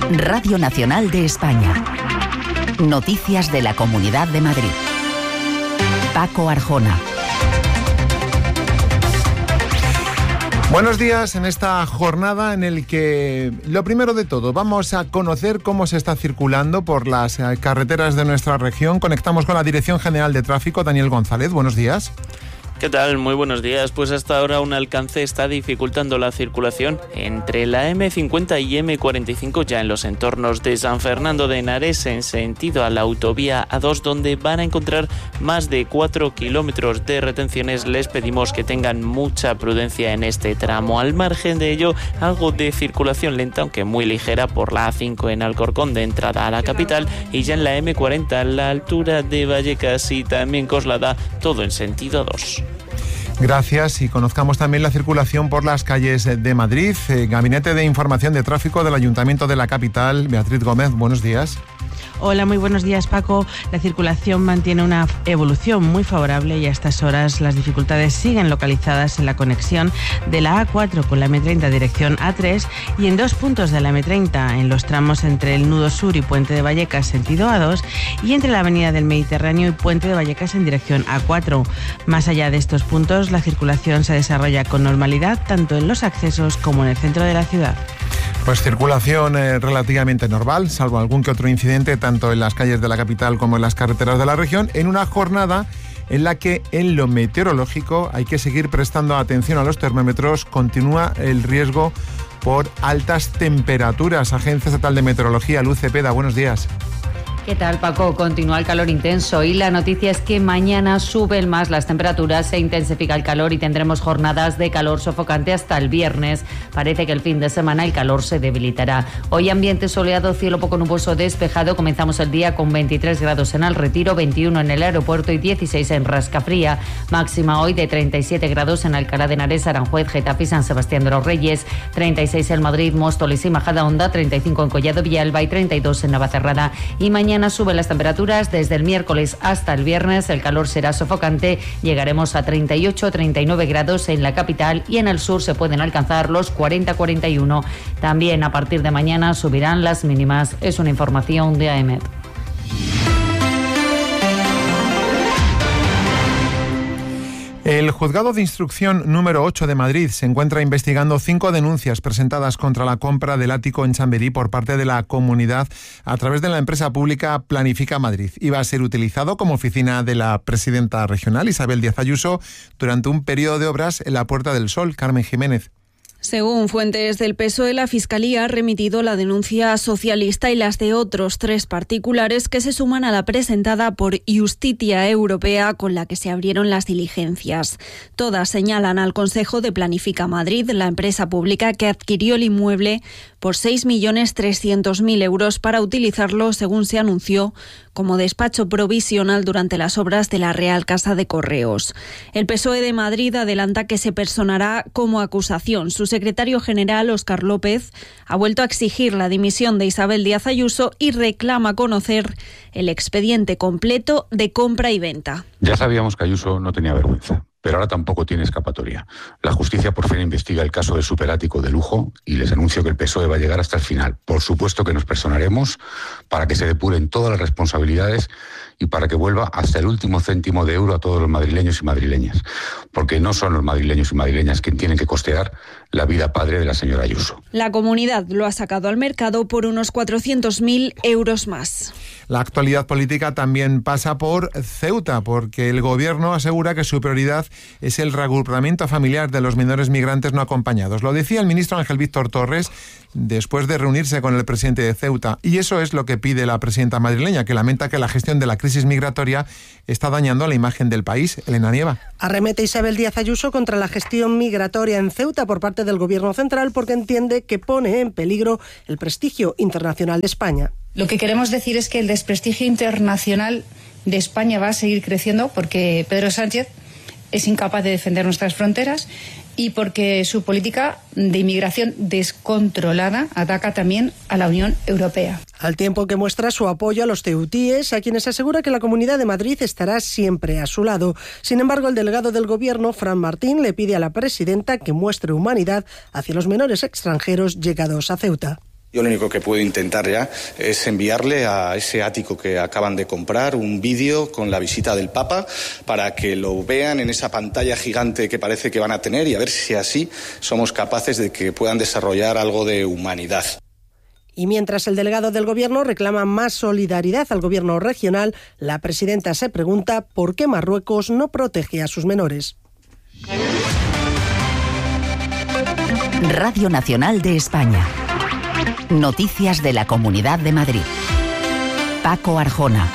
Radio Nacional de España. Noticias de la Comunidad de Madrid. Paco Arjona. Buenos días en esta jornada en el que, lo primero de todo, vamos a conocer cómo se está circulando por las carreteras de nuestra región. Conectamos con la Dirección General de Tráfico, Daniel González. Buenos días. ¿Qué tal? Muy buenos días. Pues hasta ahora un alcance está dificultando la circulación entre la M50 y M45 ya en los entornos de San Fernando de Henares en sentido a la autovía A2, donde van a encontrar más de 4 kilómetros de retenciones. Les pedimos que tengan mucha prudencia en este tramo. Al margen de ello, algo de circulación lenta, aunque muy ligera, por la A5 en Alcorcón de entrada a la capital, y ya en la M40 a la altura de Vallecas y también Coslada, todo en sentido A2. Gracias, y conozcamos también la circulación por las calles de Madrid. Gabinete de Información de Tráfico del Ayuntamiento de la capital, Beatriz Gómez, buenos días. Hola, muy buenos días, Paco. La circulación mantiene una evolución muy favorable y a estas horas las dificultades siguen localizadas en la conexión de la A4 con la M30 dirección A3 y en 2 puntos de la M30, en los tramos entre el Nudo Sur y Puente de Vallecas sentido A2 y entre la Avenida del Mediterráneo y Puente de Vallecas en dirección A4. Más allá de estos puntos, la circulación se desarrolla con normalidad tanto en los accesos como en el centro de la ciudad. Pues circulación relativamente normal, salvo algún que otro incidente, tanto en las calles de la capital como en las carreteras de la región, en una jornada en la que en lo meteorológico hay que seguir prestando atención a los termómetros. Continúa el riesgo por altas temperaturas. Agencia Estatal de Meteorología, Luz Cepeda, buenos días. ¿Qué tal, Paco? Continúa el calor intenso y la noticia es que mañana suben más las temperaturas, se intensifica el calor y tendremos jornadas de calor sofocante hasta el viernes. Parece que el fin de semana el calor se debilitará. Hoy ambiente soleado, cielo poco nuboso despejado. Comenzamos el día con 23 grados en el Retiro, 21 en el aeropuerto y 16 en Rascafría. Máxima hoy de 37 grados en Alcalá de Henares, Aranjuez, Getafe y San Sebastián de los Reyes, 36 en Madrid, Móstoles y Majadahonda, 35 en Collado Villalba y 32 en Navacerrada. Y mañana suben las temperaturas desde el miércoles hasta el viernes. El calor será sofocante. Llegaremos a 38-39 grados en la capital y en el sur se pueden alcanzar los 40-41. También a partir de mañana subirán las mínimas. Es una información de AEMET. El Juzgado de Instrucción número 8 de Madrid se encuentra investigando 5 denuncias presentadas contra la compra del ático en Chamberí por parte de la comunidad a través de la empresa pública Planifica Madrid. Iba a ser utilizado como oficina de la presidenta regional, Isabel Díaz Ayuso, durante un periodo de obras en la Puerta del Sol. Carmen Jiménez. Según fuentes del PSOE, la Fiscalía ha remitido la denuncia socialista y las de otros 3 particulares que se suman a la presentada por Justicia Europea con la que se abrieron las diligencias. Todas señalan al Consejo de Planifica Madrid, la empresa pública que adquirió el inmueble por 6.300.000 euros para utilizarlo, según se anunció, como despacho provisional durante las obras de la Real Casa de Correos. El PSOE de Madrid adelanta que se personará como acusación. Su secretario general, Óscar López, ha vuelto a exigir la dimisión de Isabel Díaz Ayuso y reclama conocer el expediente completo de compra y venta. Ya sabíamos que Ayuso no tenía vergüenza, pero ahora tampoco tiene escapatoria. La justicia por fin investiga el caso del superático de lujo y les anuncio que el PSOE va a llegar hasta el final. Por supuesto que nos personaremos para que se depuren todas las responsabilidades y para que vuelva hasta el último céntimo de euro a todos los madrileños y madrileñas, porque no son los madrileños y madrileñas quienes tienen que costear la vida padre de la señora Ayuso. La comunidad lo ha sacado al mercado por unos 400.000 euros más. La actualidad política también pasa por Ceuta, porque el gobierno asegura que su prioridad es el reagrupamiento familiar de los menores migrantes no acompañados. Lo decía el ministro Ángel Víctor Torres después de reunirse con el presidente de Ceuta. Y eso es lo que pide la presidenta madrileña, que lamenta que la gestión de la crisis migratoria está dañando la imagen del país. Elena Nieva. Arremete Isabel Díaz Ayuso contra la gestión migratoria en Ceuta por parte del Gobierno central porque entiende que pone en peligro el prestigio internacional de España. Lo que queremos decir es que el desprestigio internacional de España va a seguir creciendo porque Pedro Sánchez es incapaz de defender nuestras fronteras y porque su política de inmigración descontrolada ataca también a la Unión Europea. Al tiempo que muestra su apoyo a los ceutíes, a quienes asegura que la Comunidad de Madrid estará siempre a su lado. Sin embargo, el delegado del Gobierno, Fran Martín, le pide a la presidenta que muestre humanidad hacia los menores extranjeros llegados a Ceuta. Yo lo único que puedo intentar ya es enviarle a ese ático que acaban de comprar un vídeo con la visita del Papa para que lo vean en esa pantalla gigante que parece que van a tener y a ver si así somos capaces de que puedan desarrollar algo de humanidad. Y mientras el delegado del Gobierno reclama más solidaridad al Gobierno regional, la presidenta se pregunta por qué Marruecos no protege a sus menores. Radio Nacional de España. Noticias de la Comunidad de Madrid. Paco Arjona.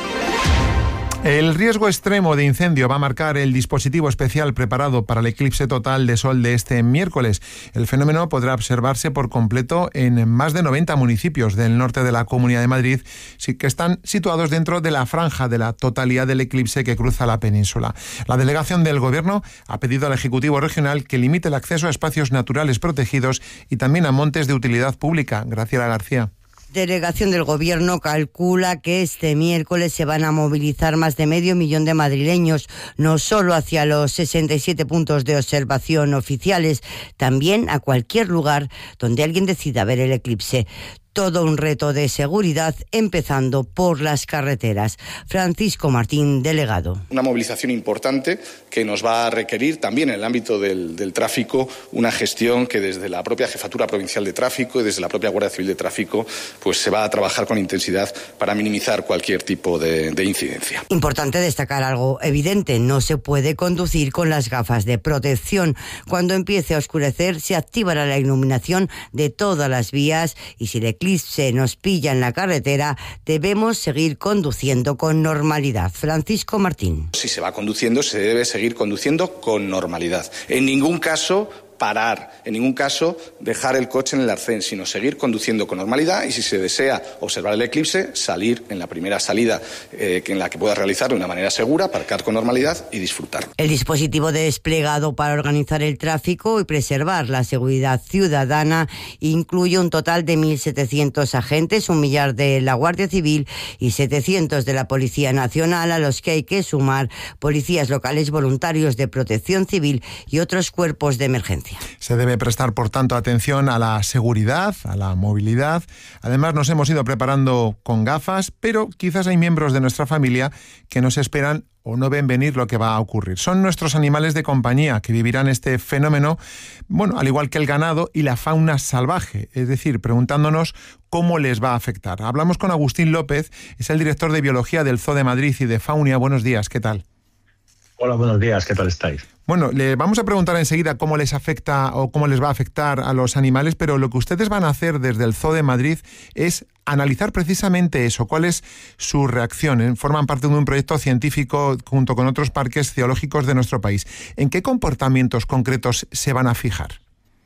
El riesgo extremo de incendio va a marcar el dispositivo especial preparado para el eclipse total de sol de este miércoles. El fenómeno podrá observarse por completo en más de 90 municipios del norte de la Comunidad de Madrid, que están situados dentro de la franja de la totalidad del eclipse que cruza la península. La delegación del Gobierno ha pedido al Ejecutivo Regional que limite el acceso a espacios naturales protegidos y también a montes de utilidad pública. Graciela García. Delegación del Gobierno calcula que este miércoles se van a movilizar más de 500.000 de madrileños, no solo hacia los 67 puntos de observación oficiales, también a cualquier lugar donde alguien decida ver el eclipse. Todo un reto de seguridad, empezando por las carreteras. Francisco Martín, delegado. Una movilización importante que nos va a requerir también en el ámbito del tráfico una gestión que desde la propia Jefatura Provincial de Tráfico y desde la propia Guardia Civil de Tráfico pues se va a trabajar con intensidad para minimizar cualquier tipo de incidencia. Importante destacar algo evidente, no se puede conducir con las gafas de protección. Cuando empiece a oscurecer se activará la iluminación de todas las vías y si el eclipse nos pilla en la carretera, debemos seguir conduciendo con normalidad. Francisco Martín. Si se va conduciendo, se debe seguir conduciendo con normalidad. En ningún caso parar, en ningún caso dejar el coche en el arcén, sino seguir conduciendo con normalidad y si se desea observar el eclipse, salir en la primera salida en la que pueda realizar de una manera segura, aparcar con normalidad y disfrutar. El dispositivo desplegado para organizar el tráfico y preservar la seguridad ciudadana incluye un total de 1.700 agentes, 1.000.000 de la Guardia Civil y 700 de la Policía Nacional, a los que hay que sumar policías locales, voluntarios de protección civil y otros cuerpos de emergencia. Se debe prestar, por tanto, atención a la seguridad, a la movilidad. Además, nos hemos ido preparando con gafas, pero quizás hay miembros de nuestra familia que no se esperan o no ven venir lo que va a ocurrir. Son nuestros animales de compañía que vivirán este fenómeno, bueno, al igual que el ganado y la fauna salvaje, es decir, preguntándonos cómo les va a afectar. Hablamos con Agustín López, es el director de Biología del Zoo de Madrid y de Faunia. Buenos días, ¿qué tal? Hola, buenos días, ¿qué tal estáis? Bueno, le vamos a preguntar enseguida cómo les afecta o cómo les va a afectar a los animales, pero lo que ustedes van a hacer desde el Zoo de Madrid es analizar precisamente eso. ¿Cuál es su reacción? Forman parte de un proyecto científico junto con otros parques zoológicos de nuestro país. ¿En qué comportamientos concretos se van a fijar?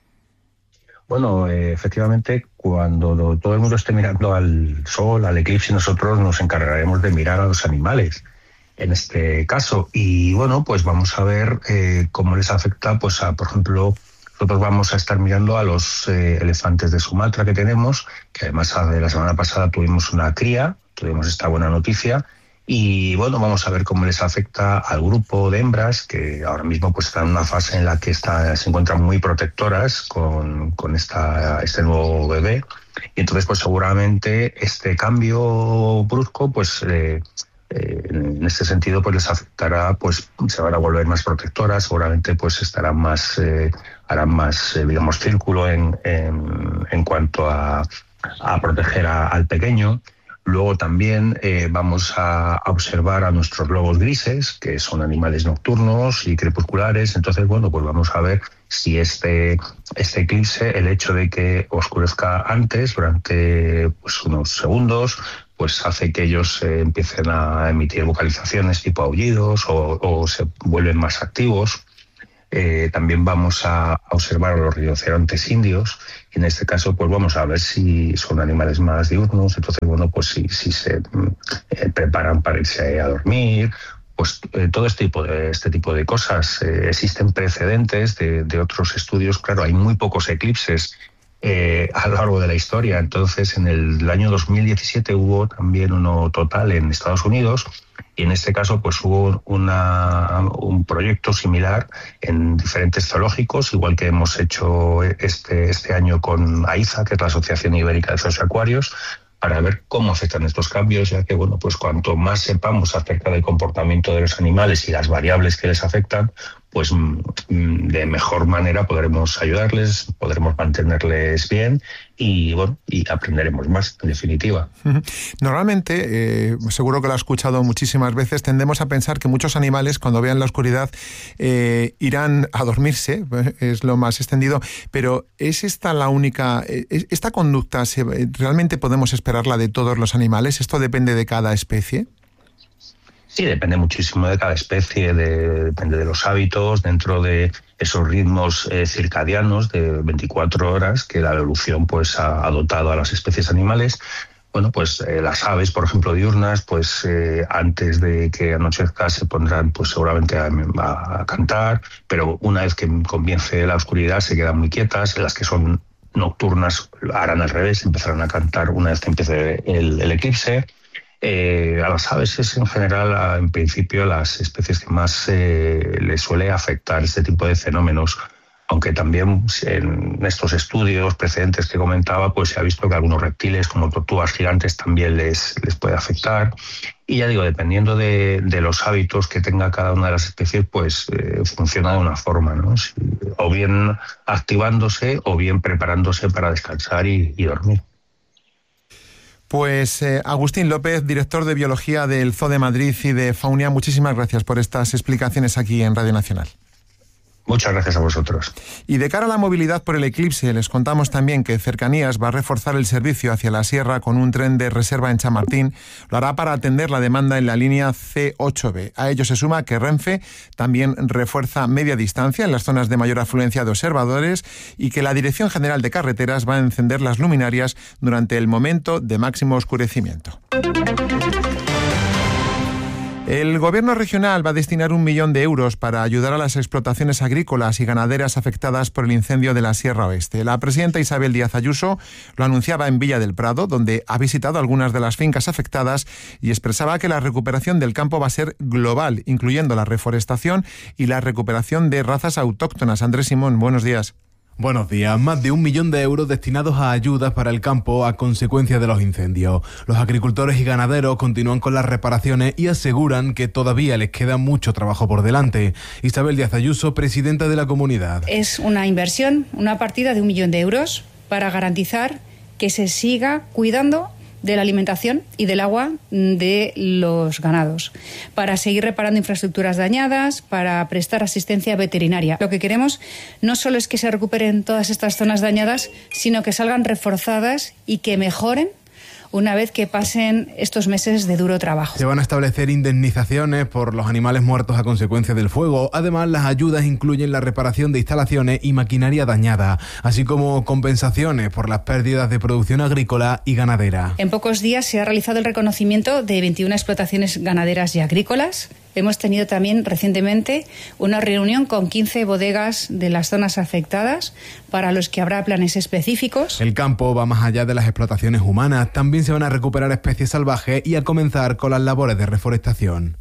Bueno, efectivamente, cuando todo el mundo esté mirando al sol, al eclipse, nosotros nos encargaremos de mirar a los animales. En este caso, y bueno, pues vamos a ver cómo les afecta, pues por ejemplo, nosotros vamos a estar mirando a los elefantes de Sumatra que tenemos, que además de la semana pasada tuvimos una cría, tuvimos esta buena noticia, y bueno, vamos a ver cómo les afecta al grupo de hembras, que ahora mismo pues están en una fase en la que se encuentran muy protectoras con este nuevo bebé, y entonces pues seguramente este cambio brusco pues en este sentido pues les afectará, pues se van a volver más protectoras, seguramente pues estarán más harán más digamos círculo en cuanto a proteger al pequeño. Luego también vamos a observar a nuestros lobos grises, que son animales nocturnos y crepusculares. Entonces, bueno, pues vamos a ver si este eclipse, el hecho de que oscurezca antes, durante pues, unos segundos, pues hace que ellos empiecen a emitir vocalizaciones tipo aullidos o se vuelven más activos. También vamos a observar a los rinocerontes indios. En este caso, pues vamos a ver si son animales más diurnos. Entonces, bueno, pues si se preparan para irse a dormir. Pues todo este tipo de cosas. Existen precedentes de otros estudios. Claro, hay muy pocos eclipses a lo largo de la historia. Entonces, en el año 2017 hubo también uno total en Estados Unidos y en este caso pues hubo un proyecto similar en diferentes zoológicos, igual que hemos hecho este año con AIZA, que es la Asociación Ibérica de Zoos y Acuarios, para ver cómo afectan estos cambios, ya que bueno, pues cuanto más sepamos acerca del comportamiento de los animales y las variables que les afectan, pues de mejor manera podremos ayudarles, podremos mantenerles bien y bueno, y aprenderemos más, en definitiva. Normalmente, seguro que lo has escuchado muchísimas veces, tendemos a pensar que muchos animales cuando vean la oscuridad irán a dormirse, es lo más extendido, pero ¿es esta la única, esta conducta, realmente podemos esperarla de todos los animales? ¿Esto depende de cada especie? Sí, depende muchísimo de cada especie, depende de los hábitos, dentro de esos ritmos circadianos de 24 horas que la evolución pues ha dotado a las especies animales. Bueno, pues las aves, por ejemplo, diurnas, pues antes de que anochezca se pondrán pues seguramente a cantar, pero una vez que comience la oscuridad se quedan muy quietas. Las que son nocturnas harán al revés, empezarán a cantar una vez que empiece el eclipse. A las aves es en general, en principio, las especies que más les suele afectar este tipo de fenómenos, aunque también en estos estudios precedentes que comentaba, pues se ha visto que algunos reptiles como tortugas gigantes también les puede afectar. Y ya digo, dependiendo de los hábitos que tenga cada una de las especies, pues funciona de una forma, ¿no? O bien activándose o bien preparándose para descansar y dormir. Pues Agustín López, director de Biología del Zoo de Madrid y de Faunia, muchísimas gracias por estas explicaciones aquí en Radio Nacional. Muchas gracias a vosotros. Y de cara a la movilidad por el eclipse, les contamos también que Cercanías va a reforzar el servicio hacia la sierra con un tren de reserva en Chamartín. Lo hará para atender la demanda en la línea C8B. A ello se suma que Renfe también refuerza media distancia en las zonas de mayor afluencia de observadores y que la Dirección General de Carreteras va a encender las luminarias durante el momento de máximo oscurecimiento. El Gobierno regional va a destinar 1 millón de euros para ayudar a las explotaciones agrícolas y ganaderas afectadas por el incendio de la Sierra Oeste. La presidenta Isabel Díaz Ayuso lo anunciaba en Villa del Prado, donde ha visitado algunas de las fincas afectadas y expresaba que la recuperación del campo va a ser global, incluyendo la reforestación y la recuperación de razas autóctonas. Andrés Simón, buenos días. Buenos días. Más de 1 millón de euros destinados a ayudas para el campo a consecuencia de los incendios. Los agricultores y ganaderos continúan con las reparaciones y aseguran que todavía les queda mucho trabajo por delante. Isabel Díaz Ayuso, presidenta de la comunidad. Es una inversión, una partida de 1 millón de euros para garantizar que se siga cuidando de la alimentación y del agua de los ganados, para seguir reparando infraestructuras dañadas, para prestar asistencia veterinaria. Lo que queremos no solo es que se recuperen todas estas zonas dañadas, sino que salgan reforzadas y que mejoren una vez que pasen estos meses de duro trabajo. Se van a establecer indemnizaciones por los animales muertos a consecuencia del fuego. Además, las ayudas incluyen la reparación de instalaciones y maquinaria dañada, así como compensaciones por las pérdidas de producción agrícola y ganadera. En pocos días se ha realizado el reconocimiento de 21 explotaciones ganaderas y agrícolas. Hemos tenido también recientemente una reunión con 15 bodegas de las zonas afectadas para los que habrá planes específicos. El campo va más allá de las explotaciones humanas. También se van a recuperar especies salvajes y a comenzar con las labores de reforestación.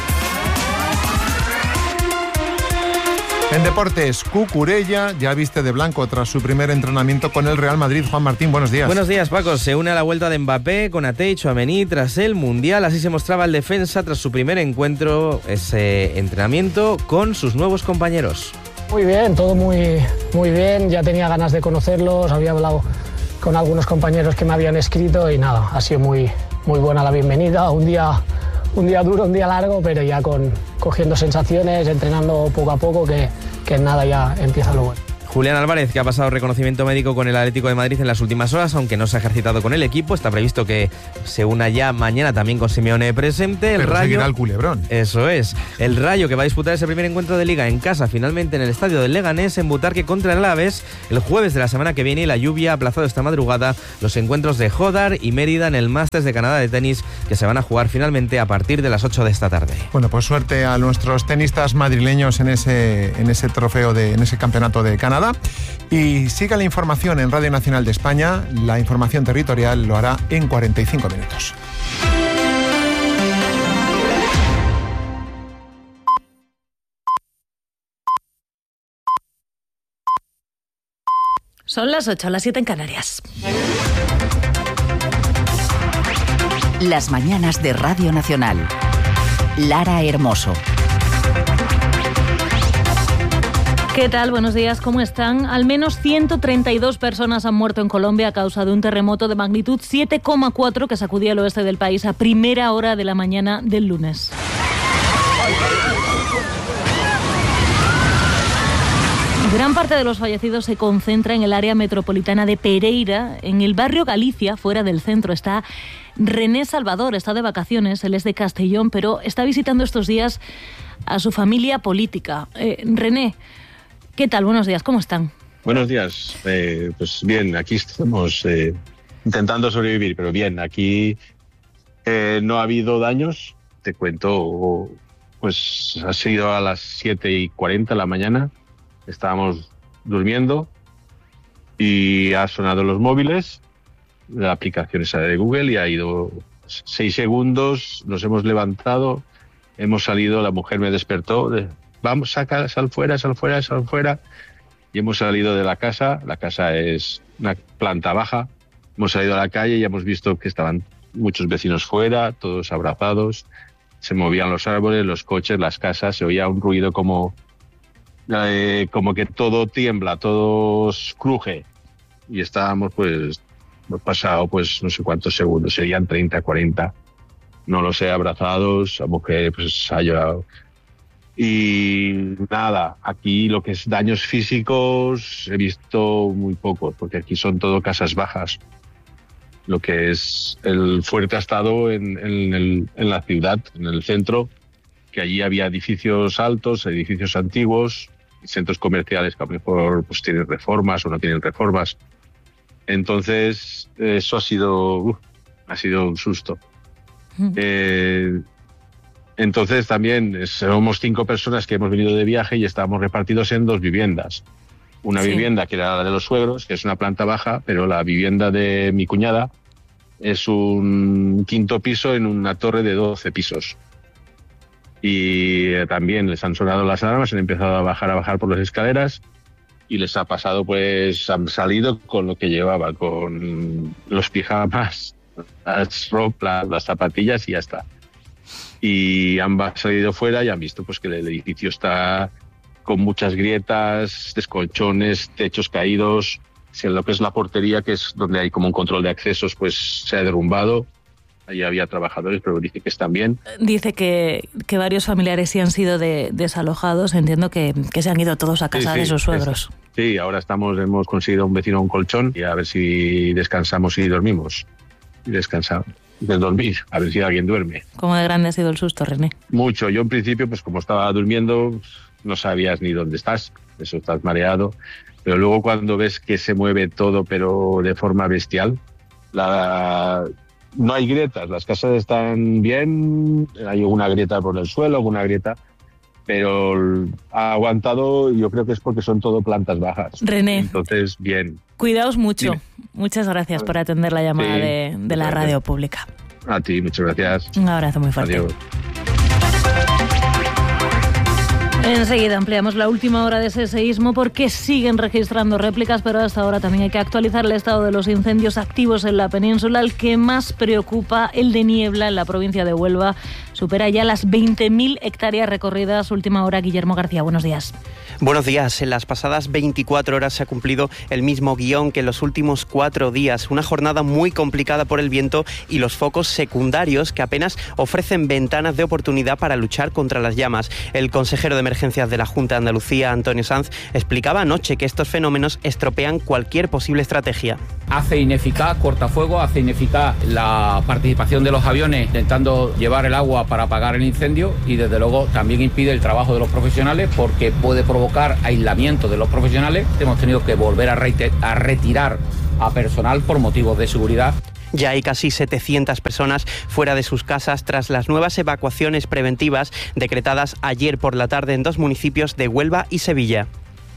En deportes, Cucurella ya viste de blanco tras su primer entrenamiento con el Real Madrid. Juan Martín, buenos días. Buenos días, Paco. Se une a la vuelta de Mbappé, Konaté y Tchouaméni tras el Mundial. Así se mostraba el defensa tras su primer encuentro, ese entrenamiento con sus nuevos compañeros. Muy bien, todo muy bien. Ya tenía ganas de conocerlos, había hablado con algunos compañeros que me habían escrito y nada, ha sido muy buena la bienvenida. Un día duro, un día largo, pero ya cogiendo sensaciones, entrenando poco a poco, que nada, ya empieza lo bueno. Julián Álvarez, que ha pasado reconocimiento médico con el Atlético de Madrid en las últimas horas, aunque no se ha ejercitado con el equipo. Está previsto que se una ya mañana también con Simeone presente. Pero Rayo seguirá el culebrón. Eso es. El Rayo, que va a disputar ese primer encuentro de Liga en casa, finalmente en el estadio del Leganés, en Butarque contra el Alavés, el jueves de la semana que viene. Y la lluvia ha aplazado esta madrugada los encuentros de Jodar y Mérida en el Masters de Canadá de tenis, que se van a jugar finalmente a partir de las 8 de esta tarde. Bueno, pues suerte a nuestros tenistas madrileños en ese trofeo, en ese campeonato de Canadá. Y siga la información en Radio Nacional de España. La información territorial lo hará en 45 minutos. Son las 8, las 7 en Canarias. Las mañanas de Radio Nacional. Lara Hermoso. ¿Qué tal? Buenos días, ¿cómo están? Al menos 132 personas han muerto en Colombia a causa de un terremoto de magnitud 7,4 que sacudía el oeste del país a primera hora de la mañana del lunes. Gran parte de los fallecidos se concentra en el área metropolitana de Pereira, en el barrio Galicia, fuera del centro. Está René Salvador, está de vacaciones, él es de Castellón, pero está visitando estos días a su familia política. René, ¿qué tal? Buenos días, ¿cómo están? Buenos días, pues bien, aquí estamos intentando sobrevivir, pero bien, aquí no ha habido daños, te cuento, pues ha sido a las 7:40 de la mañana, estábamos durmiendo y ha sonado los móviles, la aplicación esa de Google, y ha ido 6 segundos, nos hemos levantado, hemos salido, la mujer me despertó, vamos, sal fuera, y hemos salido de la casa es una planta baja, hemos salido a la calle y hemos visto que estaban muchos vecinos fuera, todos abrazados, se movían los árboles, los coches, las casas, se oía un ruido como que todo tiembla, todo cruje, y estábamos pues, hemos pasado pues no sé cuántos segundos, serían 30, 40, no lo sé, abrazados, la mujer pues ha llorado. Y nada, aquí lo que es daños físicos he visto muy pocos, porque aquí son todo casas bajas. Lo que es el fuerte ha estado en la ciudad, en el centro, que allí había edificios altos, edificios antiguos, centros comerciales que a lo mejor pues tienen reformas o no tienen reformas. Entonces eso ha sido un susto. Entonces también somos 5 personas que hemos venido de viaje y estábamos repartidos en 2 viviendas. Una vivienda que era la de los suegros, que es una planta baja, pero la vivienda de mi cuñada es un 5º piso en una torre de 12 pisos. Y también les han sonado las alarmas, han empezado a bajar por las escaleras y les ha pasado, pues han salido con lo que llevaban, con los pijamas, las zapatillas y ya está. Y han salido fuera y han visto pues que el edificio está con muchas grietas, descolchones, techos caídos. En lo que es la portería, que es donde hay como un control de accesos, pues se ha derrumbado. Allí había trabajadores, pero dice que están bien. Dice que varios familiares sí han sido desalojados. Entiendo que se han ido todos a casa de sus suegros. Sí, ahora hemos conseguido un vecino un colchón y a ver si descansamos y dormimos. Y descansamos. De dormir, a ver si alguien duerme. ¿Cómo de grande ha sido el susto, René? Mucho. Yo en principio, pues como estaba durmiendo, no sabías ni dónde estás, eso estás mareado. Pero luego cuando ves que se mueve todo, pero de forma bestial, no hay grietas, las casas están bien, hay una grieta por el suelo, alguna grieta, pero ha aguantado, yo creo que es porque son todo plantas bajas. René. Entonces, bien. Cuidaos mucho. Dime. Muchas gracias por atender la llamada de la radio pública. A ti, muchas gracias. Un abrazo muy fuerte. Adiós. Enseguida ampliamos la última hora de ese seísmo porque siguen registrando réplicas, pero hasta ahora también hay que actualizar el estado de los incendios activos en la península. El que más preocupa, el de niebla en la provincia de Huelva, supera ya las 20.000 hectáreas recorridas. Última hora, Guillermo García, buenos días. Buenos días. En las pasadas 24 horas se ha cumplido el mismo guión que en los últimos 4 días. Una jornada muy complicada por el viento y los focos secundarios que apenas ofrecen ventanas de oportunidad para luchar contra las llamas. El consejero de Emergencias de la Junta de Andalucía, Antonio Sanz, explicaba anoche que estos fenómenos estropean cualquier posible estrategia. Hace ineficaz cortafuegos, hace ineficaz la participación de los aviones intentando llevar el agua para apagar el incendio y desde luego también impide el trabajo de los profesionales porque puede provocar aislamiento de los profesionales. Hemos tenido que volver a retirar a personal por motivos de seguridad. Ya hay casi 700 personas fuera de sus casas tras las nuevas evacuaciones preventivas decretadas ayer por la tarde en 2 municipios de Huelva y Sevilla.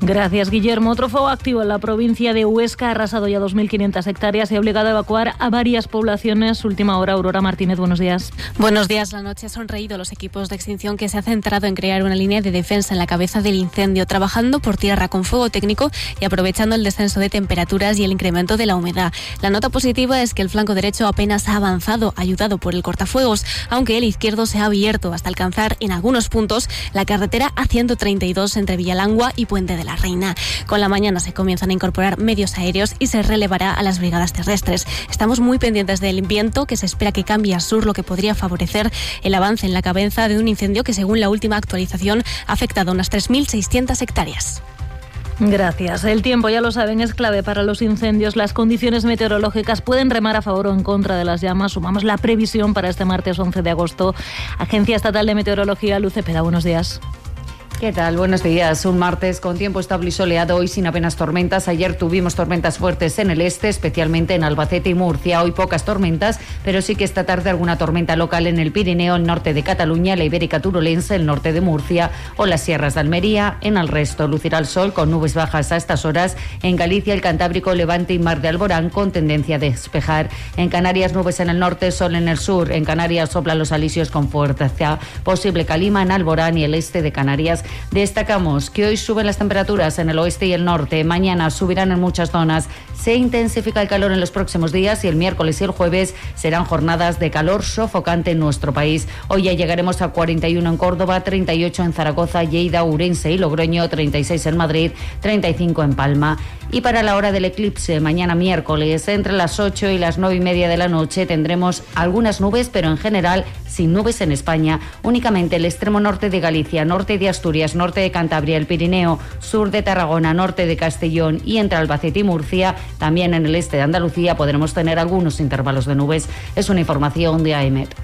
Gracias, Guillermo. Otro fuego activo en la provincia de Huesca ha arrasado ya 2.500 hectáreas y ha obligado a evacuar a varias poblaciones. Última hora, Aurora Martínez, buenos días. Buenos días. La noche ha sonreído los equipos de extinción que se ha centrado en crear una línea de defensa en la cabeza del incendio, trabajando por tierra con fuego técnico y aprovechando el descenso de temperaturas y el incremento de la humedad. La nota positiva es que el flanco derecho apenas ha avanzado, ayudado por el cortafuegos, aunque el izquierdo se ha abierto hasta alcanzar en algunos puntos la carretera A132 entre Villalangua y Puente de la Reina. Con la mañana se comienzan a incorporar medios aéreos y se relevará a las brigadas terrestres. Estamos muy pendientes del viento, que se espera que cambie a sur, lo que podría favorecer el avance en la cabeza de un incendio que, según la última actualización, ha afectado a unas 3.600 hectáreas. Gracias. El tiempo, ya lo saben, es clave para los incendios. Las condiciones meteorológicas pueden remar a favor o en contra de las llamas. Sumamos la previsión para este martes 11 de agosto. Agencia Estatal de Meteorología, Luz Cepeda, buenos días. ¿Qué tal? Buenos días. Un martes con tiempo estable y soleado, hoy sin apenas tormentas. Ayer tuvimos tormentas fuertes en el este, especialmente en Albacete y Murcia. Hoy pocas tormentas, pero sí que esta tarde alguna tormenta local en el Pirineo, el norte de Cataluña, la Ibérica Turolense, el norte de Murcia o las sierras de Almería. En el resto lucirá el sol con nubes bajas a estas horas. En Galicia, el Cantábrico, Levante y Mar de Alborán con tendencia a despejar. En Canarias, nubes en el norte, sol en el sur. En Canarias soplan los alisios con fuerza. Posible calima en Alborán y el este de Canarias. Destacamos que hoy suben las temperaturas en el oeste y el norte, mañana subirán en muchas zonas, se intensifica el calor en los próximos días y el miércoles y el jueves serán jornadas de calor sofocante en nuestro país. Hoy ya llegaremos a 41 en Córdoba, 38 en Zaragoza, Lleida, Ourense y Logroño, 36 en Madrid, 35 en Palma. Y para la hora del eclipse, mañana miércoles, entre las 8 y las 9:30 de la noche, tendremos algunas nubes, pero en general sin nubes en España. Únicamente el extremo norte de Galicia, norte de Asturias, norte de Cantabria, el Pirineo, sur de Tarragona, norte de Castellón y entre Albacete y Murcia, también en el este de Andalucía podremos tener algunos intervalos de nubes. Es una información de AEMET.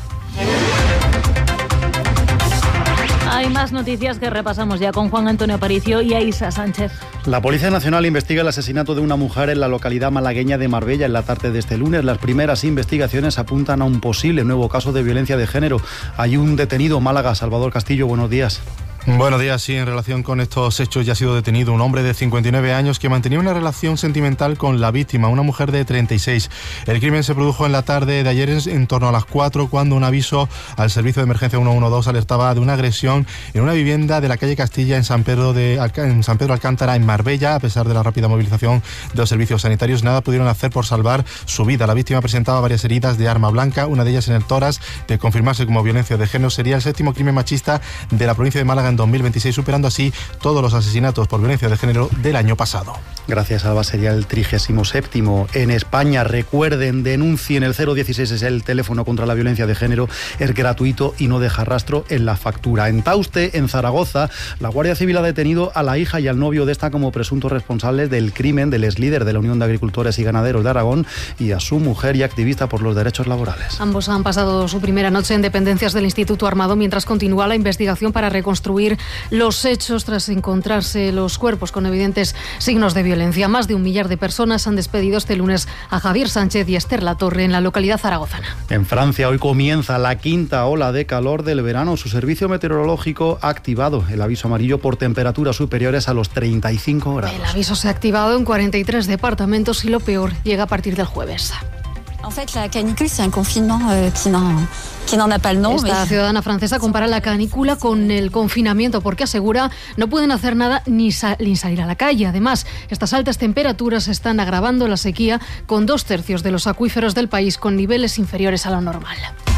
Hay más noticias que repasamos ya con Juan Antonio Aparicio y Aisa Sánchez. La Policía Nacional investiga el asesinato de una mujer en la localidad malagueña de Marbella en la tarde de este lunes. Las primeras investigaciones apuntan a un posible nuevo caso de violencia de género. Hay un detenido, Málaga. Salvador Castillo, buenos días. Buenos días. Sí, en relación con estos hechos ya ha sido detenido un hombre de 59 años que mantenía una relación sentimental con la víctima, una mujer de 36. El crimen se produjo en la tarde de ayer en torno a las 4, cuando un aviso al servicio de emergencia 112 alertaba de una agresión en una vivienda de la calle Castilla en San Pedro Alcántara, en Marbella. A pesar de la rápida movilización de los servicios sanitarios, nada pudieron hacer por salvar su vida. La víctima presentaba varias heridas de arma blanca, una de ellas en el tórax. De confirmarse como violencia de género, sería el 7º crimen machista de la provincia de Málaga en 2026, superando así todos los asesinatos por violencia de género del año pasado. Gracias, Alba. Sería el 37º en España. Recuerden, denuncien. El 016 es el teléfono contra la violencia de género. Es gratuito y no deja rastro en la factura. En Tauste, en Zaragoza, la Guardia Civil ha detenido a la hija y al novio de esta como presuntos responsables del crimen del exlíder de la Unión de Agricultores y Ganaderos de Aragón y a su mujer y activista por los derechos laborales. Ambos han pasado su primera noche en dependencias del Instituto Armado mientras continúa la investigación para reconstruir los hechos tras encontrarse los cuerpos con evidentes signos de violencia. Más de 1 millar de personas han despedido este lunes a Javier Sánchez y Esther Latorre en la localidad zaragozana. En Francia hoy comienza la 5ª ola de calor del verano. Su servicio meteorológico ha activado el aviso amarillo por temperaturas superiores a los 35 grados. El aviso se ha activado en 43 departamentos y lo peor llega a partir del jueves. En fait, la canicule, c'est un confinement qui n'en a pas le nom. Esta ciudadana francesa compara la canícula con el confinamiento porque asegura no pueden hacer nada ni salir a la calle. Además, estas altas temperaturas están agravando la sequía con 2/3 de los acuíferos del país con niveles inferiores a lo normal.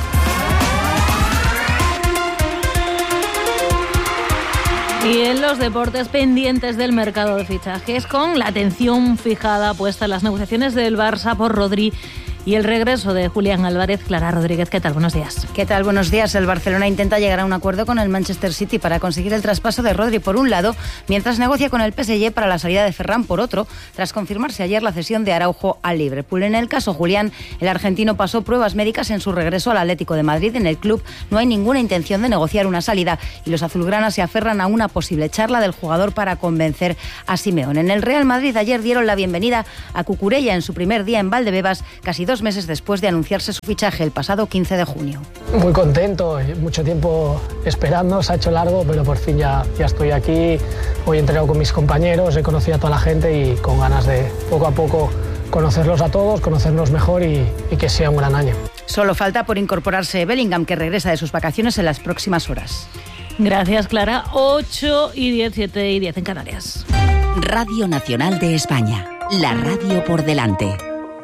Y en los deportes, pendientes del mercado de fichajes, con la atención fijada puesta en las negociaciones del Barça por Rodri y el regreso de Julián Álvarez. Clara Rodríguez, ¿qué tal? Buenos días. ¿Qué tal? Buenos días. El Barcelona intenta llegar a un acuerdo con el Manchester City para conseguir el traspaso de Rodri por un lado, mientras negocia con el PSG para la salida de Ferran por otro, tras confirmarse ayer la cesión de Araujo al Liverpool. En el caso Julián, el argentino pasó pruebas médicas en su regreso al Atlético de Madrid. En el club no hay ninguna intención de negociar una salida y los azulgranas se aferran a una posible charla del jugador para convencer a Simeone. En el Real Madrid ayer dieron la bienvenida a Cucurella en su primer día en Valdebebas, casi 2 2 meses después de anunciarse su fichaje el pasado 15 de junio. Muy contento, mucho tiempo esperando, se ha hecho largo, pero por fin ya estoy aquí. Hoy he entrenado con mis compañeros, he conocido a toda la gente y con ganas de poco a poco conocerlos a todos, conocernos mejor y que sea un gran año. Solo falta por incorporarse Bellingham, que regresa de sus vacaciones en las próximas horas. Gracias, Clara. 8:10, 7:10 en Canarias. Radio Nacional de España. La radio por delante.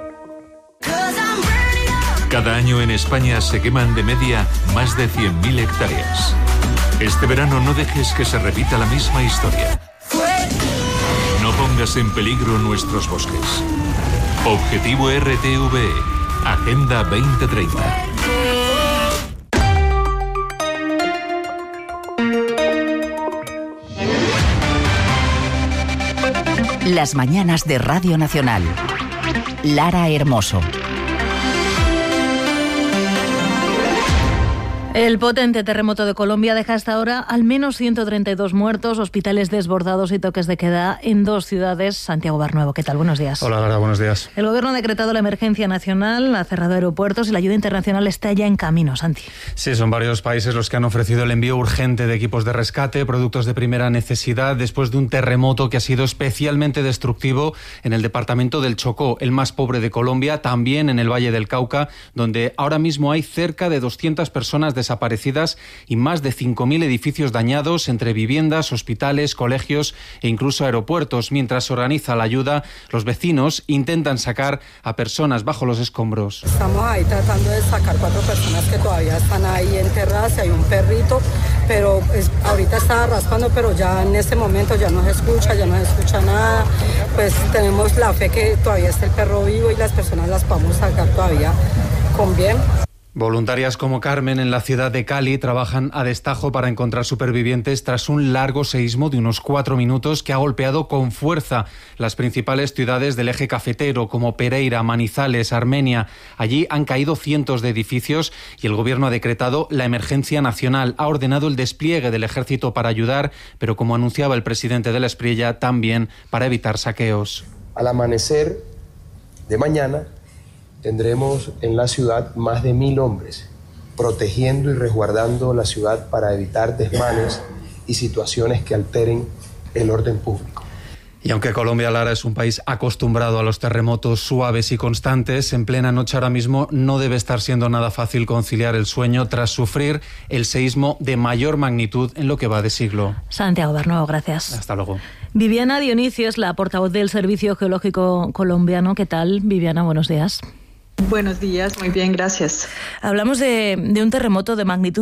Cada año en España se queman de media más de 100.000 hectáreas. Este verano no dejes que se repita la misma historia. No pongas en peligro nuestros bosques. Objetivo RTVE. Agenda 2030. Las mañanas de Radio Nacional. Lara Hermoso. El potente terremoto de Colombia deja hasta ahora al menos 132 muertos, hospitales desbordados y toques de queda en 2 ciudades. Santiago Barnuevo, ¿qué tal? Buenos días. Hola, Lara, buenos días. El Gobierno ha decretado la emergencia nacional, ha cerrado aeropuertos y la ayuda internacional está ya en camino, Santi. Sí, son varios países los que han ofrecido el envío urgente de equipos de rescate, productos de primera necesidad, después de un terremoto que ha sido especialmente destructivo en el departamento del Chocó, el más pobre de Colombia, también en el Valle del Cauca, donde ahora mismo hay cerca de 200 personas desaparecidas y más de 5.000 edificios dañados entre viviendas, hospitales, colegios e incluso aeropuertos. Mientras se organiza la ayuda, los vecinos intentan sacar a personas bajo los escombros. Estamos ahí tratando de sacar 4 personas que todavía están ahí enterradas. Hay un perrito, pero ahorita está raspando, pero ya en este momento ya no se escucha nada. Pues tenemos la fe que todavía está el perro vivo y las personas las podemos sacar todavía con bien. Voluntarias como Carmen en la ciudad de Cali trabajan a destajo para encontrar supervivientes tras un largo seísmo de unos 4 minutos que ha golpeado con fuerza las principales ciudades del eje cafetero como Pereira, Manizales, Armenia. Allí han caído cientos de edificios y el gobierno ha decretado la emergencia nacional. Ha ordenado el despliegue del ejército para ayudar, pero como anunciaba el presidente de la Espriella, también para evitar saqueos. Al amanecer de mañana tendremos en la ciudad más de 1.000 hombres protegiendo y resguardando la ciudad para evitar desmanes y situaciones que alteren el orden público. Y aunque Colombia, Lara, es un país acostumbrado a los terremotos suaves y constantes, en plena noche ahora mismo no debe estar siendo nada fácil conciliar el sueño tras sufrir el seísmo de mayor magnitud en lo que va de siglo. Santiago Barnuevo, gracias. Hasta luego. Viviana Dionisio es la portavoz del Servicio Geológico Colombiano. ¿Qué tal, Viviana? Buenos días. Buenos días, muy bien, gracias. Hablamos de un terremoto de magnitud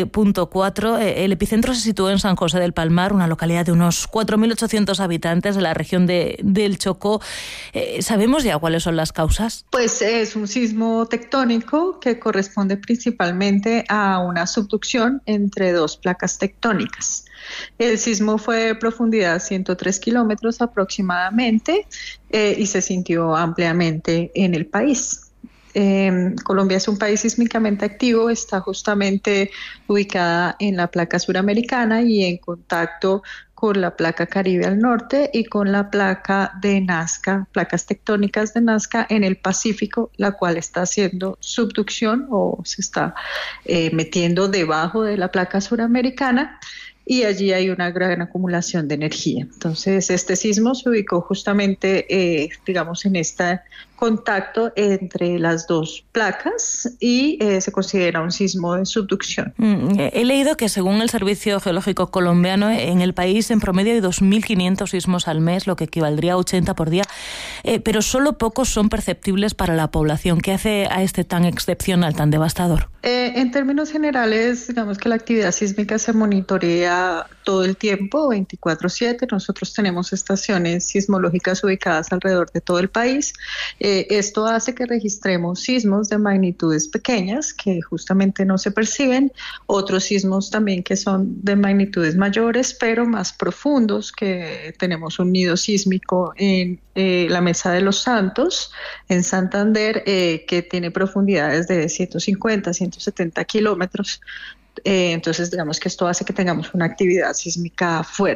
7.4. El epicentro se situó en San José del Palmar, una localidad de unos 4.800 habitantes de la región del Chocó. ¿Sabemos ya cuáles son las causas? Pues es un sismo tectónico que corresponde principalmente a una subducción entre 2 placas tectónicas. El sismo fue de profundidad 103 kilómetros aproximadamente y se sintió ampliamente en el país. Colombia es un país sísmicamente activo, está justamente ubicada en la placa suramericana y en contacto con la placa Caribe al norte y con la placa de Nazca, placas tectónicas de Nazca en el Pacífico, la cual está haciendo subducción o se está metiendo debajo de la placa suramericana. Y allí hay una gran acumulación de energía. Entonces, este sismo se ubicó justamente, en este contacto entre las 2 placas y se considera un sismo de subducción. He leído que según el Servicio Geológico Colombiano, en el país en promedio hay 2.500 sismos al mes, lo que equivaldría a 80 por día, pero solo pocos son perceptibles para la población. ¿Qué hace a este tan excepcional, tan devastador? En términos generales, digamos que la actividad sísmica se monitorea todo el tiempo, 24/7. Nosotros tenemos estaciones sismológicas ubicadas alrededor de todo el país. Esto hace que registremos sismos de magnitudes pequeñas que justamente no se perciben, otros sismos también que son de magnitudes mayores pero más profundos, que tenemos un nido sísmico en la Mesa de los Santos, en Santander, que tiene profundidades de 150, 170 kilómetros. Entonces, digamos que esto hace que tengamos una actividad sísmica fuerte.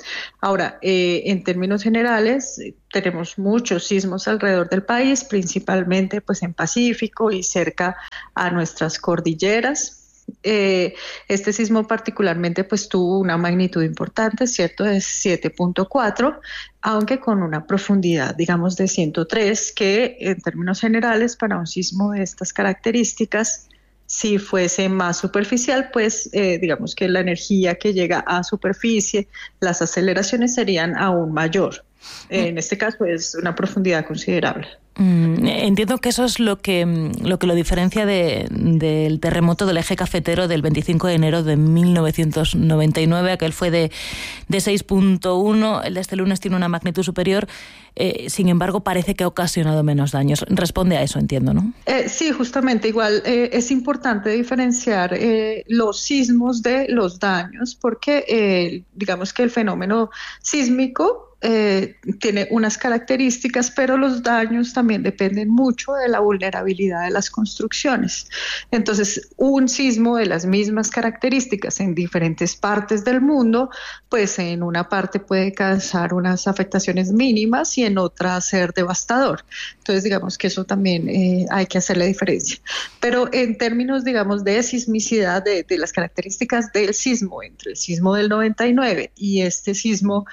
Ahora, en términos generales, tenemos muchos sismos alrededor del país, principalmente pues en Pacífico y cerca a nuestras cordilleras. Este sismo particularmente pues tuvo una magnitud importante, ¿cierto? De 7.4, aunque con una profundidad, digamos, de 103, que en términos generales para un sismo de estas características, si fuese más superficial, pues digamos que la energía que llega a superficie, las aceleraciones serían aún mayor. En este caso es una profundidad considerable. Entiendo que eso es lo que lo diferencia del terremoto del eje cafetero del 25 de enero de 1999, aquel fue de 6.1, el de este lunes tiene una magnitud superior, sin embargo parece que ha ocasionado menos daños. Responde a eso, entiendo, ¿no? Sí, justamente, igual es importante diferenciar los sismos de los daños, porque digamos que el fenómeno sísmico tiene unas características, pero los daños también dependen mucho de la vulnerabilidad de las construcciones. Entonces, un sismo de las mismas características en diferentes partes del mundo, pues en una parte puede causar unas afectaciones mínimas y en otra ser devastador. Entonces, digamos que eso también hay que hacerle diferencia. Pero en términos, digamos, de sismicidad, de las características del sismo, entre el sismo del 99 y este sismo,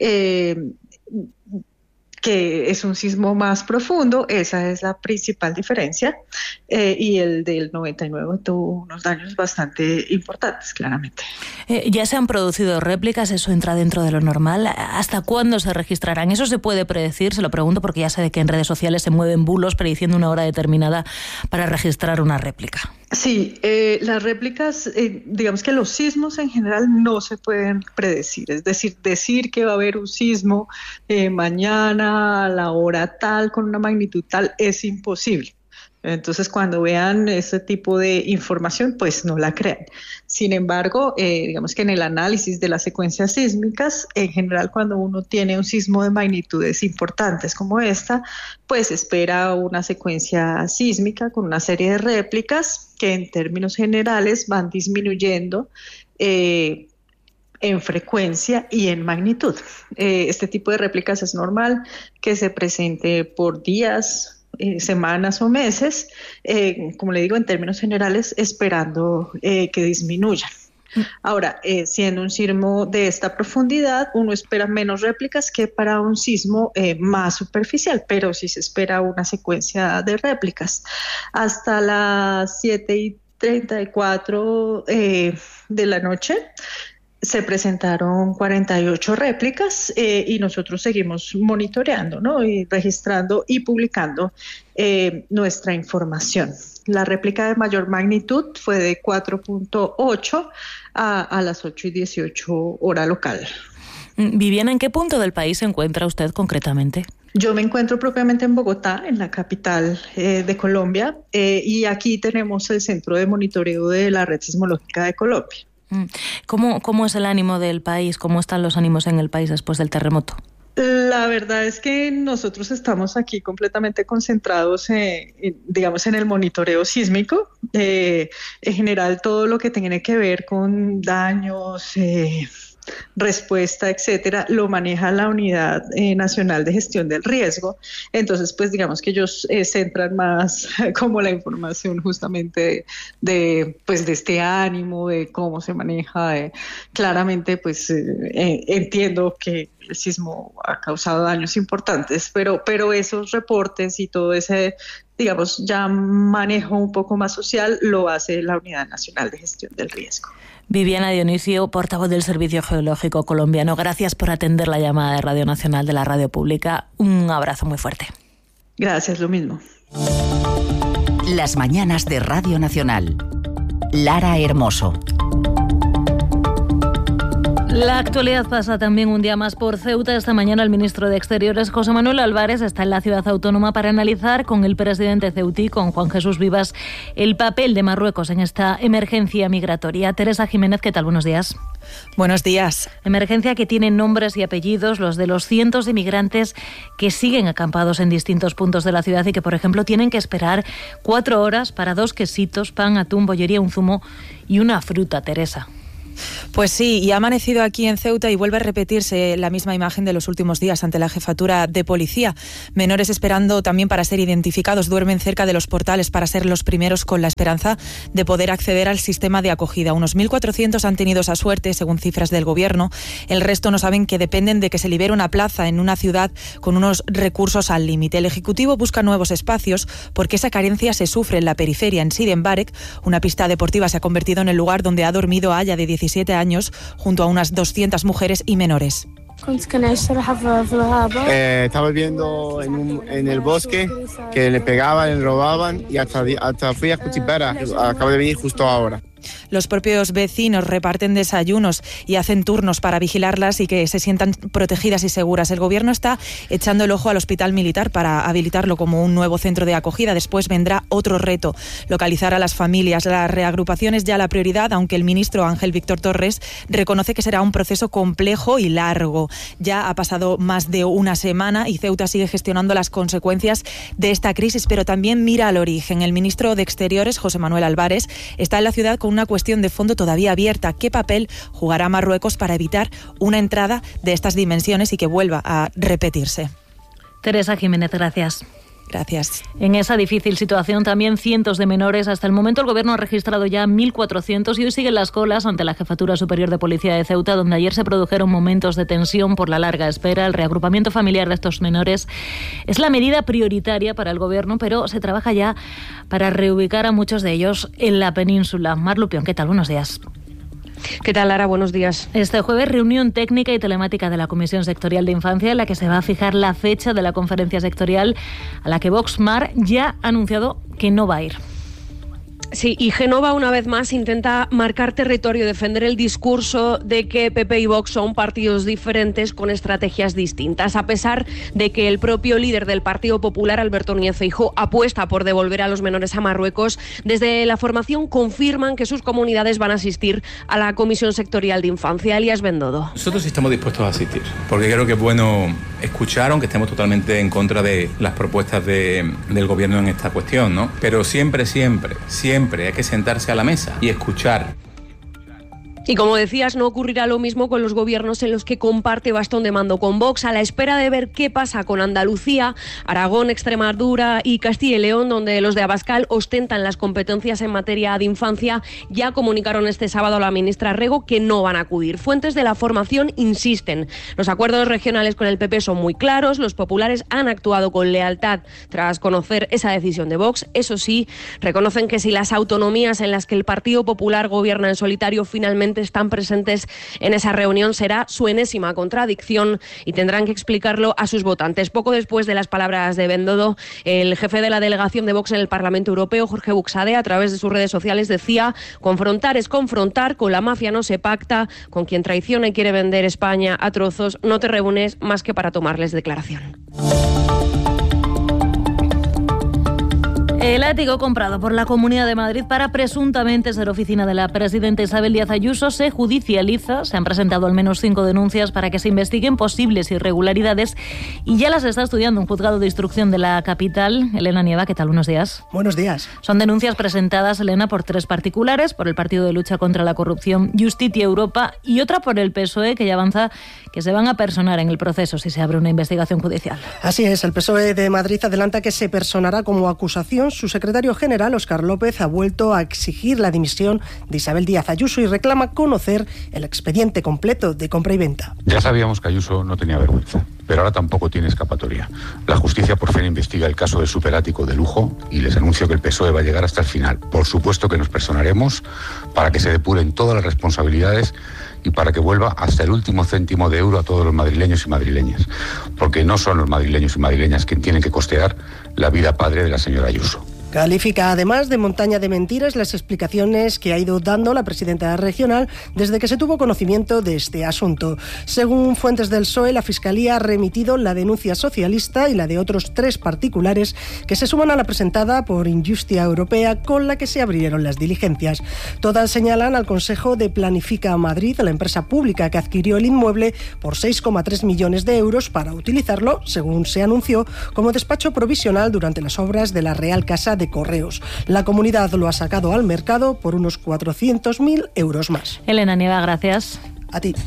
que es un sismo más profundo, esa es la principal diferencia, y el del 99 tuvo unos daños bastante importantes, claramente. Ya se han producido réplicas, eso entra dentro de lo normal. ¿Hasta cuándo se registrarán? ¿Eso se puede predecir? Se lo pregunto porque ya sé de que en redes sociales se mueven bulos prediciendo una hora determinada para registrar una réplica. Sí, las réplicas, digamos que los sismos en general no se pueden predecir, es decir que va a haber un sismo mañana a la hora tal, con una magnitud tal, es imposible. Entonces, cuando vean ese tipo de información, pues no la crean. Sin embargo, digamos que en el análisis de las secuencias sísmicas, en general, cuando uno tiene un sismo de magnitudes importantes como esta, pues espera una secuencia sísmica con una serie de réplicas que en términos generales van disminuyendo en frecuencia y en magnitud. Este tipo de réplicas es normal que se presente por días, semanas o meses, como le digo, en términos generales, esperando que disminuyan. Ahora, siendo un sismo de esta profundidad, uno espera menos réplicas que para un sismo más superficial, pero sí se espera una secuencia de réplicas. Hasta las 7:34 de la noche, se presentaron 48 réplicas y nosotros seguimos monitoreando, ¿no? Y registrando y publicando nuestra información. La réplica de mayor magnitud fue de 4.8 a las 8:18 hora local. Viviana, ¿en qué punto del país se encuentra usted concretamente? Yo me encuentro propiamente en Bogotá, en la capital de Colombia, y aquí tenemos el Centro de Monitoreo de la Red Sismológica de Colombia. ¿Cómo es el ánimo del país? ¿Cómo están los ánimos en el país después del terremoto? La verdad es que nosotros estamos aquí completamente concentrados digamos, en el monitoreo sísmico. En general, todo lo que tiene que ver con daños, respuesta, etcétera, lo maneja la Unidad Nacional de Gestión del Riesgo. Entonces, pues digamos que ellos centran más como la información justamente de este ánimo, de cómo se maneja. Claramente, pues entiendo que el sismo ha causado daños importantes, pero esos reportes y todo ese, digamos, ya manejo un poco más social lo hace la Unidad Nacional de Gestión del Riesgo. Viviana Dionisio, portavoz del Servicio Geológico Colombiano, gracias por atender la llamada de Radio Nacional de la Radio Pública. Un abrazo muy fuerte. Gracias, lo mismo. Las mañanas de Radio Nacional. Lara Hermoso. La actualidad pasa también un día más por Ceuta. Esta mañana el ministro de Exteriores, José Manuel Álvarez, está en la ciudad autónoma para analizar con el presidente ceutí, con Juan Jesús Vivas, el papel de Marruecos en esta emergencia migratoria. Teresa Jiménez, ¿qué tal? Buenos días. Buenos días. Emergencia que tiene nombres y apellidos, los de los cientos de inmigrantes que siguen acampados en distintos puntos de la ciudad y que, por ejemplo, tienen que esperar 4 horas para 2 quesitos, pan, atún, bollería, un zumo y una fruta, Teresa. Pues sí, y ha amanecido aquí en Ceuta y vuelve a repetirse la misma imagen de los últimos días ante la jefatura de policía. Menores esperando también para ser identificados duermen cerca de los portales para ser los primeros con la esperanza de poder acceder al sistema de acogida. Unos 1.400 han tenido esa suerte, según cifras del Gobierno. El resto no saben que dependen de que se libere una plaza en una ciudad con unos recursos al límite. El Ejecutivo busca nuevos espacios porque esa carencia se sufre en la periferia. En Sidi Mbarek, una pista deportiva se ha convertido en el lugar donde ha dormido Aya, de 17 años, junto a unas 200 mujeres y menores. Estaba viviendo en el bosque, que le pegaban, le robaban, y hasta fui a Cuchipera. Acabo de venir justo ahora. Los propios vecinos reparten desayunos y hacen turnos para vigilarlas y que se sientan protegidas y seguras. El Gobierno está echando el ojo al hospital militar para habilitarlo como un nuevo centro de acogida. Después vendrá otro reto: localizar a las familias. La reagrupación es ya la prioridad, aunque el ministro Ángel Víctor Torres reconoce que será un proceso complejo y largo. Ya ha pasado más de una semana y Ceuta sigue gestionando las consecuencias de esta crisis, pero también mira al origen. El ministro de Exteriores, José Manuel Álvarez, está en la ciudad con una cuestión de fondo todavía abierta: ¿qué papel jugará Marruecos para evitar una entrada de estas dimensiones y que vuelva a repetirse? Teresa Jiménez, gracias. Gracias. En esa difícil situación también cientos de menores. Hasta el momento el Gobierno ha registrado ya 1.400 y hoy siguen las colas ante la Jefatura Superior de Policía de Ceuta, donde ayer se produjeron momentos de tensión por la larga espera. El reagrupamiento familiar de estos menores es la medida prioritaria para el Gobierno, pero se trabaja ya para reubicar a muchos de ellos en la península. Mar Lupión, ¿qué tal? Buenos días. ¿Qué tal, Lara? Buenos días. Este jueves, reunión técnica y telemática de la Comisión Sectorial de Infancia, en la que se va a fijar la fecha de la conferencia sectorial, a la que Vox Mar ya ha anunciado que no va a ir. Sí, y Génova una vez más intenta marcar territorio, defender el discurso de que PP y Vox son partidos diferentes con estrategias distintas, a pesar de que el propio líder del Partido Popular, Alberto Núñez Feijóo, apuesta por devolver a los menores a Marruecos. Desde la formación confirman que sus comunidades van a asistir a la Comisión Sectorial de Infancia. Elías Bendodo. Nosotros estamos dispuestos a asistir, porque creo que es bueno escuchar, aunque estemos totalmente en contra de las propuestas del Gobierno en esta cuestión, ¿no? Pero siempre hay que sentarse a la mesa y escuchar. Y como decías, no ocurrirá lo mismo con los gobiernos en los que comparte bastón de mando con Vox, a la espera de ver qué pasa con Andalucía, Aragón, Extremadura y Castilla y León, donde los de Abascal ostentan las competencias en materia de infancia. Ya comunicaron este sábado a la ministra Rego que no van a acudir. Fuentes de la formación insisten: los acuerdos regionales con el PP son muy claros, los populares han actuado con lealtad tras conocer esa decisión de Vox. Eso sí, reconocen que si las autonomías en las que el Partido Popular gobierna en solitario finalmente están presentes en esa reunión, será su enésima contradicción y tendrán que explicarlo a sus votantes. Poco después de las palabras de Bendodo, el jefe de la delegación de Vox en el Parlamento Europeo, Jorge Buxade, a través de sus redes sociales decía: confrontar es confrontar, con la mafia no se pacta, con quien traiciona y quiere vender España a trozos no te reúnes más que para tomarles declaración. El ático comprado por la Comunidad de Madrid para presuntamente ser oficina de la presidenta Isabel Díaz Ayuso se judicializa. Se han presentado al menos 5 denuncias para que se investiguen posibles irregularidades y ya las está estudiando un juzgado de instrucción de la capital. Elena Nieva, ¿qué tal? Buenos días. Buenos días. Son denuncias presentadas, Elena, por 3 particulares: por el Partido de Lucha contra la Corrupción Justitia Europa y otra por el PSOE, que ya avanza que se van a personar en el proceso si se abre una investigación judicial. Así es, el PSOE de Madrid adelanta que se personará como acusación. Su secretario general, Óscar López, ha vuelto a exigir la dimisión de Isabel Díaz Ayuso y reclama conocer el expediente completo de compra y venta. Ya sabíamos que Ayuso no tenía vergüenza, pero ahora tampoco tiene escapatoria. La justicia por fin investiga el caso del superático de lujo y les anuncio que el PSOE va a llegar hasta el final. Por supuesto que nos personaremos para que se depuren todas las responsabilidades y para que vuelva hasta el último céntimo de euro a todos los madrileños y madrileñas, porque no son los madrileños y madrileñas quienes tienen que costear la vida padre de la señora Ayuso. Califica además de montaña de mentiras las explicaciones que ha ido dando la presidenta regional desde que se tuvo conocimiento de este asunto. Según fuentes del PSOE, la Fiscalía ha remitido la denuncia socialista y la de otros 3 particulares que se suman a la presentada por Injustia Europea, con la que se abrieron las diligencias. Todas señalan al Consejo de Planifica Madrid, la empresa pública que adquirió el inmueble por 6,3 millones de euros para utilizarlo, según se anunció, como despacho provisional durante las obras de la Real Casa de correos. La comunidad lo ha sacado al mercado por unos 400.000 euros más. Elena Nieva, gracias. A ti.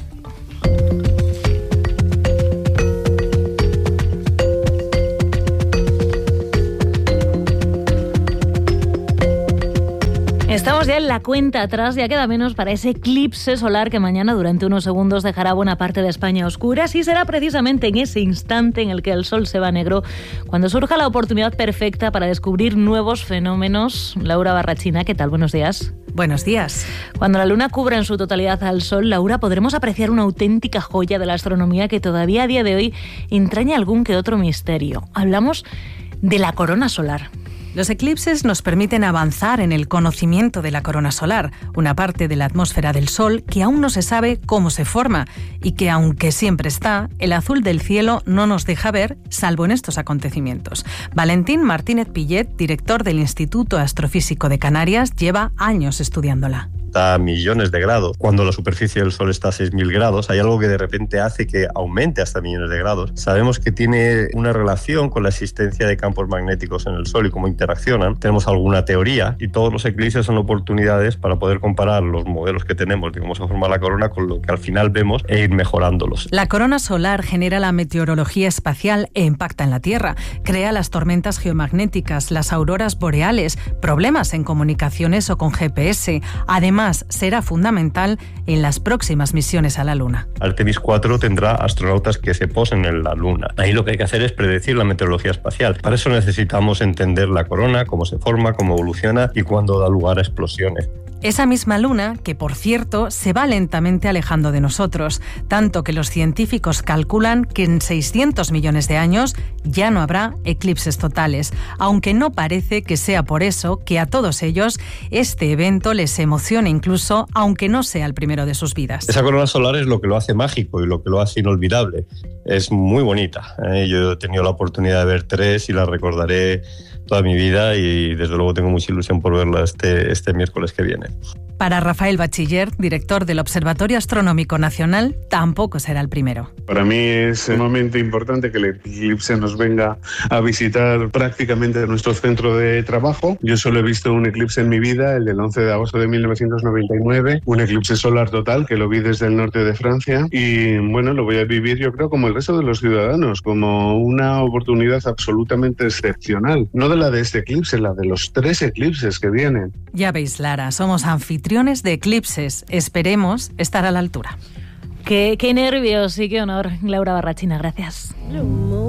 Estamos ya en la cuenta atrás, ya queda menos para ese eclipse solar que mañana durante unos segundos dejará buena parte de España a oscuras, y será precisamente en ese instante en el que el sol se va negro cuando surja la oportunidad perfecta para descubrir nuevos fenómenos. Laura Barrachina, ¿qué tal? Buenos días. Buenos días. Cuando la luna cubra en su totalidad al sol, Laura, podremos apreciar una auténtica joya de la astronomía que todavía a día de hoy entraña algún que otro misterio. Hablamos de la corona solar. Los eclipses nos permiten avanzar en el conocimiento de la corona solar, una parte de la atmósfera del Sol que aún no se sabe cómo se forma y que, aunque siempre está, el azul del cielo no nos deja ver, salvo en estos acontecimientos. Valentín Martínez Pillet, director del Instituto Astrofísico de Canarias, lleva años estudiándola. A millones de grados. Cuando la superficie del Sol está a 6.000 grados, hay algo que de repente hace que aumente hasta millones de grados. Sabemos que tiene una relación con la existencia de campos magnéticos en el Sol y cómo interaccionan. Tenemos alguna teoría y todos los eclipses son oportunidades para poder comparar los modelos que tenemos de cómo se forma la corona con lo que al final vemos e ir mejorándolos. La corona solar genera la meteorología espacial e impacta en la Tierra. Crea las tormentas geomagnéticas, las auroras boreales, problemas en comunicaciones o con GPS. Además, será fundamental en las próximas misiones a la Luna. Artemis 4 tendrá astronautas que se posen en la Luna. Ahí lo que hay que hacer es predecir la meteorología espacial. Para eso necesitamos entender la corona, cómo se forma, cómo evoluciona y cuándo da lugar a explosiones. Esa misma luna, que por cierto se va lentamente alejando de nosotros, tanto que los científicos calculan que en 600 millones de años ya no habrá eclipses totales, aunque no parece que sea por eso que a todos ellos este evento les emociona incluso, aunque no sea el primero de sus vidas. Esa corona solar es lo que lo hace mágico y lo que lo hace inolvidable. Es muy bonita. Yo he tenido la oportunidad de ver 3 y la recordaré toda mi vida y desde luego tengo mucha ilusión por verla este miércoles que viene. Para Rafael Bachiller, director del Observatorio Astronómico Nacional, tampoco será el primero. Para mí es sumamente importante que el eclipse nos venga a visitar prácticamente a nuestro centro de trabajo. Yo solo he visto un eclipse en mi vida, el del 11 de agosto de 1999, un eclipse solar total que lo vi desde el norte de Francia y bueno, lo voy a vivir yo creo como el resto de los ciudadanos, como una oportunidad absolutamente excepcional. No de la de este eclipse, la de los 3 eclipses que vienen. Ya veis, Lara, somos anfitriones de eclipses. Esperemos estar a la altura. Qué nervios y qué honor. Laura Barrachina, gracias.